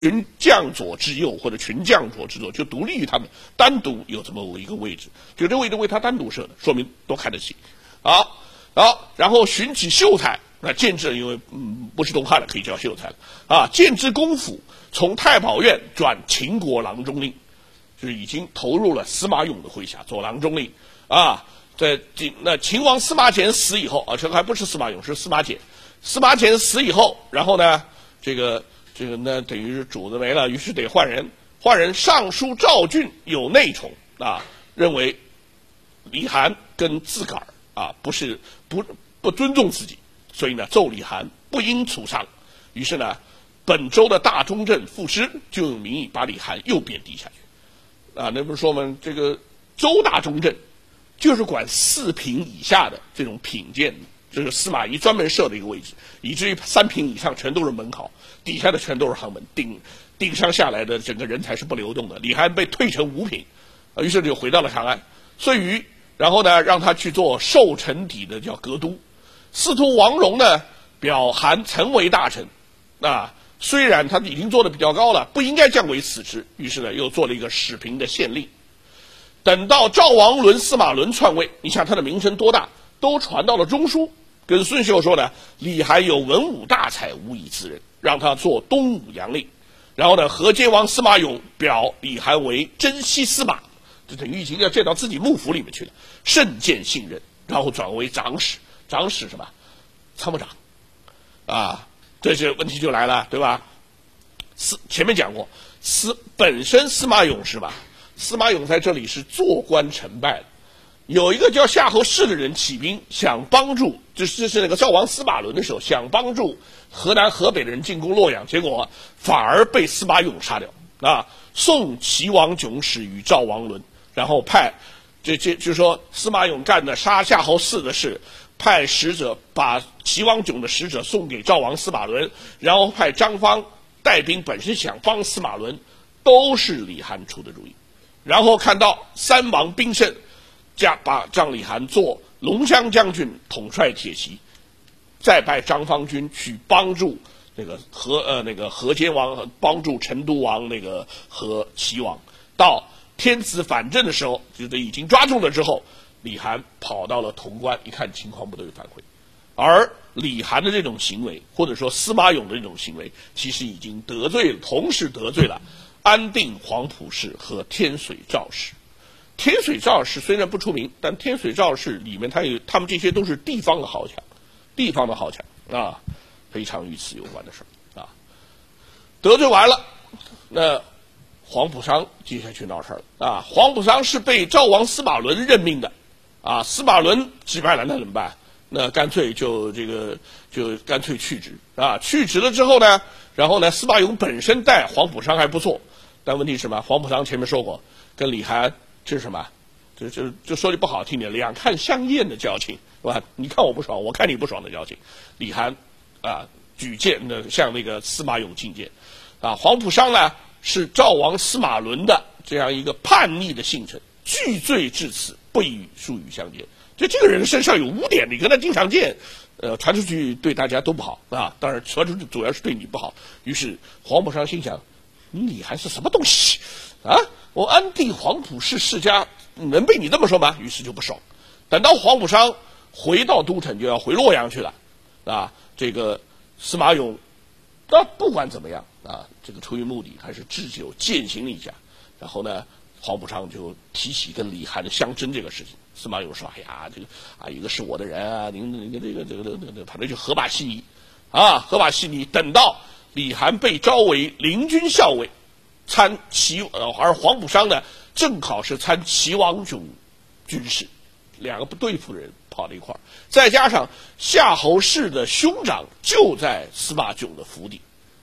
群将佐之右或者群将佐之左，就独立于他们，单独有这么一个位置，就这位置为他单独设的，说明多看得起。好，然后寻起秀才，那建制因为不是东汉了，可以叫秀才了啊。建制公府，从太保院转秦国郎中令，就是已经投入了司马永的麾下做郎中令啊。那秦王司马简死以后啊，这个还不是司马永，是司马简。司马简死以后，然后呢，这个呢，等于是主子没了，于是得换人。换人，尚书赵俊有内宠啊，认为李涵跟自个儿啊不尊重自己，所以呢，奏李涵不应处丧。于是呢，本州的大中正副师就用名义把李涵又贬低下去啊。那不是说嘛，这个州大中正就是管4品以下的这种品鉴，这是司马懿专门设的一个位置，以至于3品以上全都是门考，底下的全都是行门，顶上下来的整个人才是不流动的。李涵被退成5品，于是就回到了长安。遂于然后呢，让他去做寿臣邸的叫阁都。司徒王戎呢，表韩曾为大臣，虽然他已经做的比较高了，不应该降为此职，于是呢，又做了一个始平的县令。等到赵王伦、司马伦篡位，你想他的名声多大，都传到了中书，跟孙秀说呢，李涵有文武大才，无以自任，让他做东武阳令。然后呢，河间王司马永表李涵为征西司马，就等于已经要见到自己幕府里面去了，甚见信任，然后转为长史。长史什么？参谋长啊，这些问题就来了，对吧？前面讲过，本身司马永是吧？司马永在这里是做官成败的，有一个叫夏侯氏的人起兵想帮助，就是那个赵王司马伦的时候，想帮助河南河北的人进攻洛阳，结果反而被司马永杀掉啊。宋齐王炯使与赵王伦，然后派就是说司马永干的杀夏侯氏的事，派使者把齐王炯的使者送给赵王司马伦，然后派张方带兵本身想帮司马伦，都是李涵出的主意。然后看到3王兵胜，把张李涵做龙骧将军，统帅铁骑，再派张方军去帮助那个河间王，帮助成都王和齐王。到天子反正的时候，就是已经抓住了之后，李涵跑到了潼关，一看情况不对，反悔。而李涵的这种行为，或者说司马永的这种行为，其实已经同时得罪了安定黄埔氏和天水赵氏。天水赵氏虽然不出名，但天水赵氏里面他们这些都是地方的豪强啊，非常与此有关的事啊。得罪完了，那黄埔商接下去闹事了啊。黄埔商是被赵王司马伦任命的啊，司马伦击败了，那怎么办？那干脆就干脆去职啊。去职了之后呢，然后呢，司马永本身带黄埔商还不错。但问题是什么？黄埔商前面说过，跟李涵这是什么？就说句不好听点，两看相厌的交情，是吧？你看我不爽，我看你不爽的交情。李涵啊，举荐向那个司马永进谏啊。黄埔商呢是赵王司马伦的这样一个叛逆的姓臣，惧罪至此，不以数语相见。就这个人身上有污点，你跟他经常见，传出去对大家都不好啊。当然传出去主要是对你不好。于是黄埔商心想，你还是什么东西啊？我安定黄埔氏世家能被你这么说吗？于是就不爽。等到黄埔商回到都城，就要回洛阳去了啊。这个司马永，不管怎么样啊，这个出于目的还是置酒践行了一下。然后呢，黄埔商就提起跟李涵相争这个事情。司马永说：“哎呀，这个啊，一个是我的人啊，您这个，反正就合把稀泥啊，合把稀泥。等到李涵被招为临军校尉，参齐，而黄埔商呢，正好是参齐王炯军事，两个不对付的人跑到一块儿，再加上夏侯氏的兄长就在司马炯的府邸，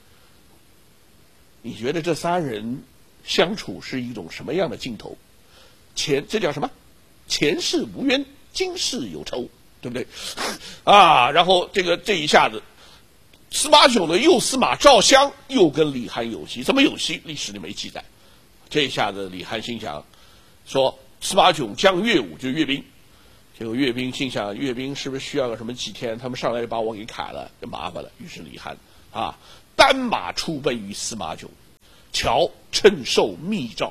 你觉得这3人相处是一种什么样的劲头？这叫什么？前世无冤，今世有仇，对不对？啊，然后这一下子，司马炯的右司马赵襄又跟李涵有隙，怎么有隙？历史里没记载。这一下子，李涵心想，说司马炯将阅武，就阅兵。结果阅兵心想，阅兵是不是需要个什么几天？他们上来就把我给砍了，就麻烦了。于是李涵啊，单马出奔于司马炯乔趁受密诏。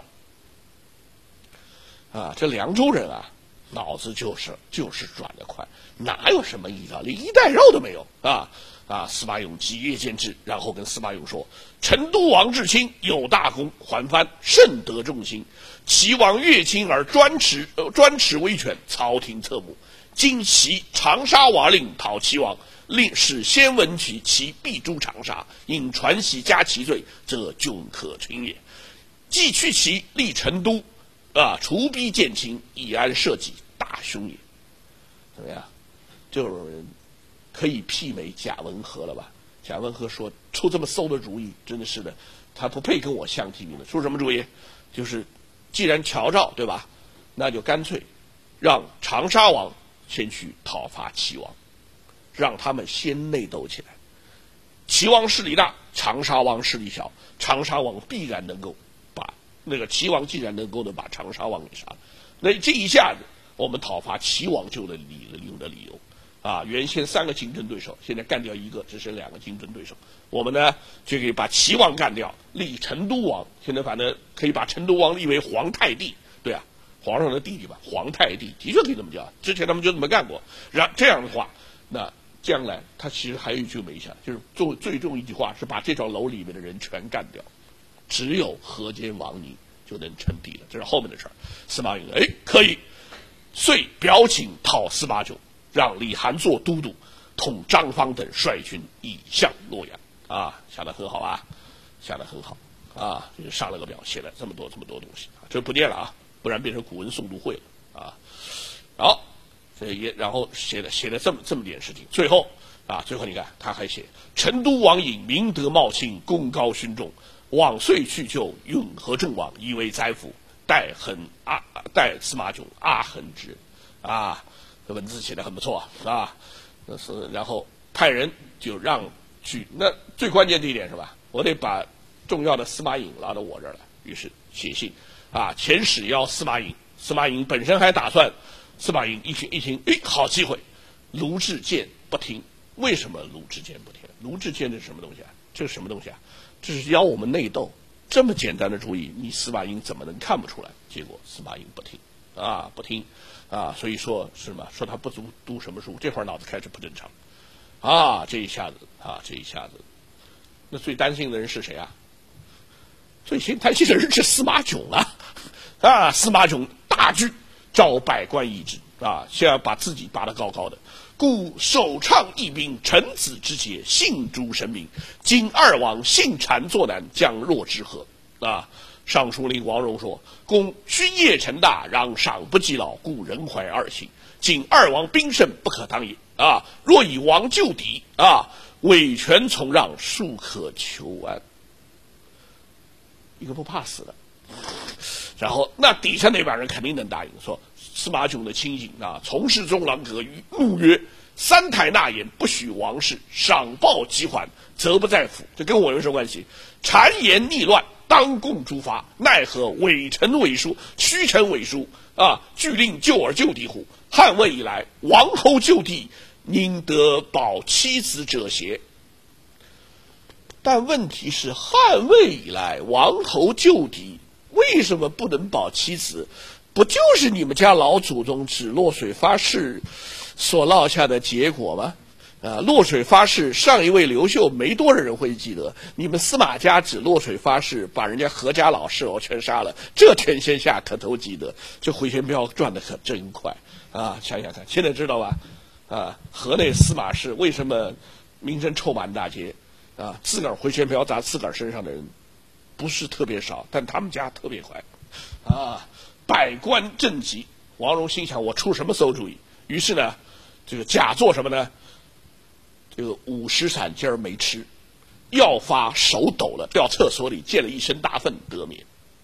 啊，这凉州人啊，脑子就是转得快，哪有什么一道，连一带肉都没有啊！司马雍即夜见之，然后跟司马雍说：“成都王至亲有大功，还藩甚得众心。齐王越亲而专持威权，朝廷侧目。今袭长沙王令讨齐王，令使先闻取其必诛长沙，因传习加其罪，则窘可群也。既去其立成都。”除逼建秦，以安社稷，大凶也。怎么样？这种人可以媲美贾文和了吧？贾文和说出这么馊的主意，真的是的，他不配跟我相提并论。出什么主意？就是既然乔诏对吧，那就干脆让长沙王先去讨伐齐王，让他们先内斗起来。齐王势力大，长沙王势力小，长沙王必然能够那个齐王既然能够把长沙王给杀了，那这一下子我们讨伐齐王就有的理由啊！原先3个竞争对手，现在干掉1个，只剩2个竞争对手。我们呢就可以把齐王干掉，立成都王。现在反正可以把成都王立为皇太帝，对啊，皇上的弟弟吧，皇太帝的确可以这么叫。之前他们就这么干过。这样的话，那将来他其实还有一句没想，就是最重一句话是把这幢楼里面的人全干掉。只有河间王宁就能称帝了，这是后面的事儿。司马颖可以，遂表请讨司马冑，让李涵做都督，统张方等率军以向洛阳。下得很好啊，下得很好啊，就上了个表，写了这么多东西，这不念了啊，不然变成古文诵读会了啊。好，然后写了这么点事情，最后你看他还写成都王尹明德茂庆，功高勋重。往遂去就永和郑王，以为宰辅，代司马冑阿衡之。这文字写得很不错然后派人就让去，那最关键的一点是吧？我得把重要的司马颖拉到我这儿来，于是写信遣使邀司马颖。司马颖本身还打算，司马颖一听，好机会，卢志坚不听。为什么卢志坚不听？卢志坚这是什么东西啊？这是什么东西啊？这是邀我们内斗，这么简单的主意，你司马颖怎么能看不出来？结果司马颖不听，所以说是吗？说他不足读什么书，这会儿脑子开始不正常，这一下子，那最担心的人是谁啊？最先担心的人是司马冑司马冑大惧，召百官议之先要把自己拔得高高的。故首倡义兵，臣子之节，信诸神明。今2王信谗作难，将若之何？尚书令王戎说：“公勋业成大，攘赏不及老，故人怀2幸。今2王兵胜，不可当也。若以王就敌委权从让，庶可求安。”一个不怕死的，然后那底下那帮人肯定能答应，说司马冑的亲信从事中郎葛瑜怒曰：“三台纳言，不许王室，赏报即还，责不在府。”这跟我有什么关系？谗言逆乱，当共诛伐。奈何伪臣伪书，虚臣伪书据令救而就地乎？汉魏以来，王侯就地，宁得保妻子者邪？但问题是，汉魏以来，王侯就地，为什么不能保妻子？不就是你们家老祖宗指落水发誓所落下的结果吗？落水发誓，上一位刘秀没多少人会记得，你们司马家只落水发誓，把人家何家老世偶全杀了，这天仙下可都记得。这回旋镖转得可真快想想看，现在知道吧？河内司马氏为什么名声臭满大街自个儿回旋镖砸自个儿身上的人不是特别少，但他们家特别快百官震急。王戎心想，我出什么馊主意？于是呢，这个假做什么呢？这个50散今儿没吃，要发手抖了，掉厕所里溅了一身大粪得免。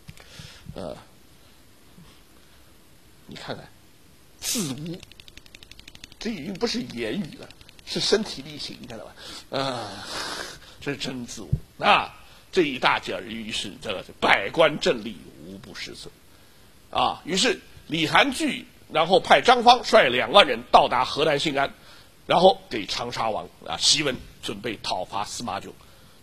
你看看，自污，这已经不是言语了，是身体力行，你看到吧？这是真自污这一大件，于是这个百官震厉，无不失色于是李涵据，然后派张方率2万人到达河南信安，然后给长沙王檄文，准备讨伐司马冑。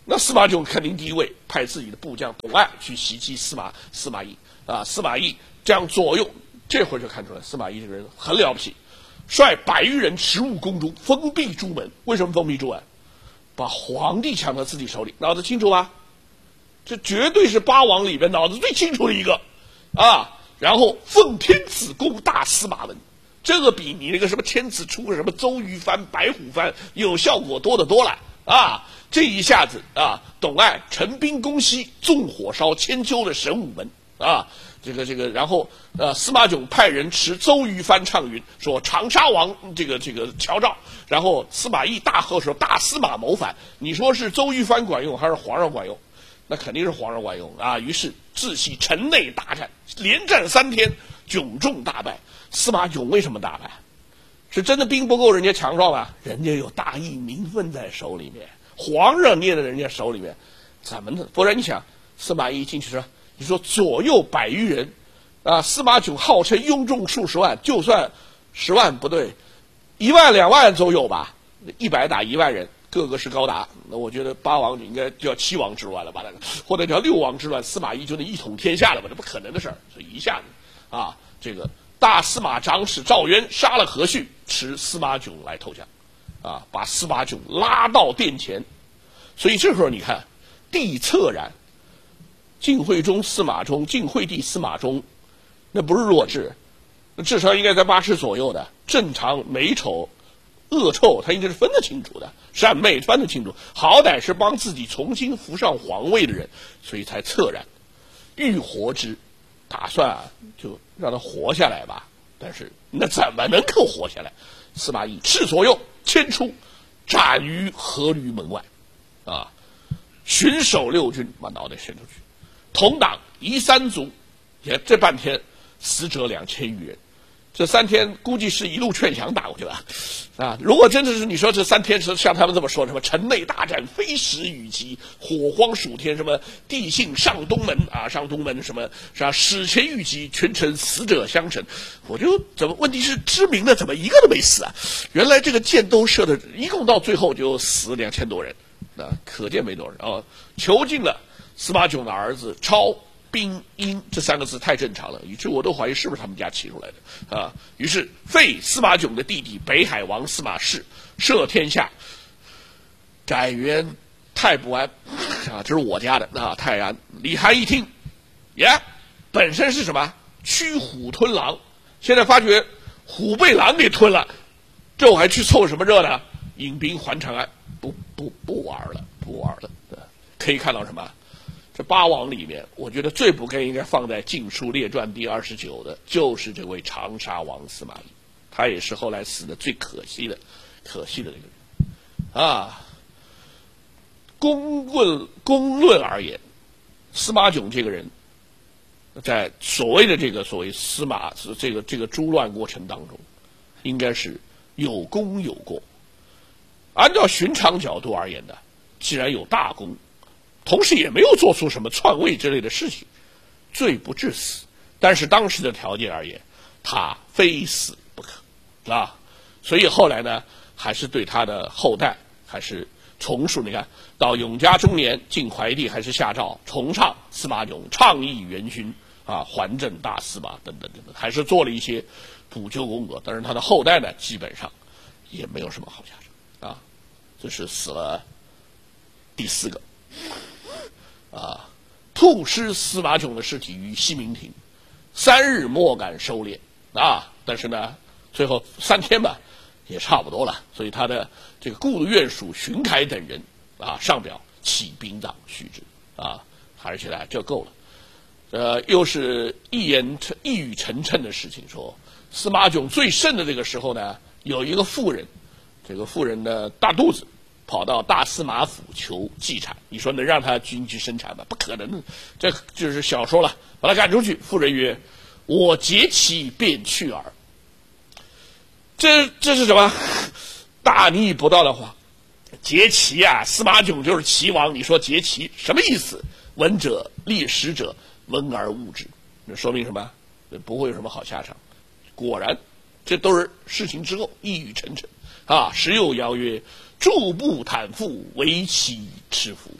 那司马囧肯定第一位，派自己的部将董爱去袭击司马懿啊，司马懿这样左右，这会儿就看出来司马懿这个人很了不起，率100余人驰入宫中，封闭朱门。为什么封闭朱门？把皇帝抢到自己手里，脑子清楚吧？这绝对是8王里边脑子最清楚的一个啊。然后奉天子攻大司马门，这个比你那个什么天子出个什么周瑜翻、白虎翻有效果多得多了啊！这一下子啊，董爱陈兵攻西，纵火烧千秋的神武门啊！这个，然后司马囧派人持周瑜翻唱云，说长沙王这个乔诏，然后司马懿大喝说大司马谋反，你说是周瑜翻管用还是皇上管用？那肯定是皇上管用啊！于是自系城内大战，连战3天，囧众大败。司马囧为什么大败？是真的兵不够人家强壮吧？人家有大义名分在手里面，皇上捏在人家手里面，怎么呢？不然你想，司马懿进去说，你说左右100余人，啊，司马囧号称拥众数十万，就算10万不对，1万2万都有吧？100打1万人。个个是高达，那我觉得8王就应该叫7王之乱了吧？那个或者叫6王之乱，司马懿就能一统天下了吧？这不可能的事儿。所以一下子啊，这个大司马长史赵渊杀了何绪，持司马囧来投降，啊，把司马囧拉到殿前。所以这时候你看，帝恻然，晋惠帝司马衷，那不是弱智，那至少应该在80左右的，正常美丑。恶臭他应该是分得清楚的，善媚分得清楚，好歹是帮自己重新扶上皇位的人，所以才恻然欲活之，打算就让他活下来吧。但是那怎么能够活下来？司马懿斥左右牵出，斩于阖闾门外，啊，巡守6军把脑袋伸出去，同党夷3族，也这半天死者2000余人。这3天估计是一路劝降打过去吧，啊！如果真的是你说这3天是像他们这么说，什么城内大战非时雨急，火荒暑天，什么地幸上东门啊，上东门什么是吧？史前遇急，全城死者相承，我就怎么问题是知名的怎么一个都没死啊？原来这个箭都射的，一共到最后就死2000多人，啊，可见没多少人啊！囚禁了司马囧的儿子超。兵因这3个字太正常了，以致我都怀疑是不是他们家起出来的啊。于是废司马囧的弟弟北海王司马氏，摄天下，改元太不安啊，这是我家的啊。太安李涵一听，本身是什么驱虎吞狼，现在发觉虎被狼给吞了，这我还去凑什么热闹？引兵还长安，不玩了，可以看到什么？这8王里面，我觉得最不该应该放在《晋书列传》第29的，就是这位长沙王司马懿，他也是后来死的最可惜的这个人啊。公论而言，司马囧这个人，在所谓司马这个诛乱过程当中，应该是有功有过。按照寻常角度而言的，既然有大功。同时也没有做出什么篡位之类的事情，罪不至死。但是当时的条件而言，他非死不可啊。所以后来呢，还是对他的后代还是重述。你看到永嘉中年，晋怀帝还是下诏重唱司马囧倡议元勋啊，还政大司马等等，还是做了一些补救功德。但是他的后代呢，基本上也没有什么好下场啊。这是死了第4个。啊，曝尸司马囧的尸体于西明亭，3日莫敢收敛啊。但是呢，最后3天吧，也差不多了。所以他的这个故院属荀凯等人啊，上表起兵党续之啊，而且呢，这够了。又是一语成谶的事情，说司马囧最盛的这个时候呢，有一个妇人，这个妇人的大肚子。跑到大司马府求继产，你说能让他进去生产吗？不可能的，这就是小说了。把他赶出去，妇人曰：“我劫其便去耳。”这是什么大逆不道的话？劫齐啊，司马囧就是齐王，你说劫齐什么意思？闻者立使者，闻而恶之，那说明什么？不会有什么好下场。果然，这都是事情之后一语成谶啊。时有谣曰。助步袒腹，为其吃服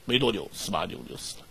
没多久，司马炯就死了。